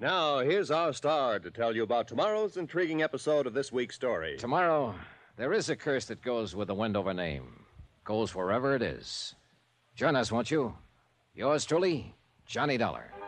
Now, here's our star to tell you about tomorrow's intriguing episode of this week's story. Tomorrow, there is a curse that goes with the Wendover name. Goes wherever it is. Join us, won't you? Yours truly, Johnny Dollar.